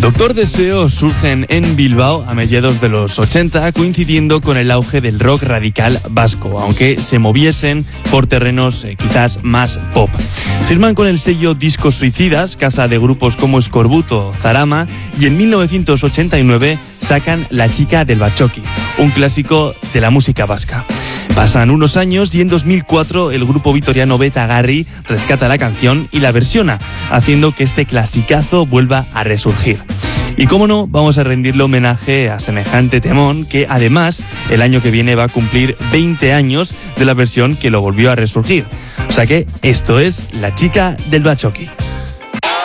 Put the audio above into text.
Doctor Deseo surgen en Bilbao a mediados de los 80, coincidiendo con el auge del rock radical vasco, aunque se moviesen por terrenos quizás más pop. Firman con el sello Discos Suicidas, casa de grupos como Escorbuto, Zarama, y en 1989 sacan La chica del Bachoqui, un clásico de la música vasca. Pasan unos años y en 2004 el grupo vitoriano Beta Garri rescata la canción y la versiona, haciendo que este clasicazo vuelva a resurgir. Y cómo no, vamos a rendirle homenaje a semejante temón que además el año que viene va a cumplir 20 años de la versión que lo volvió a resurgir. O sea que esto es La chica del Bachoqui.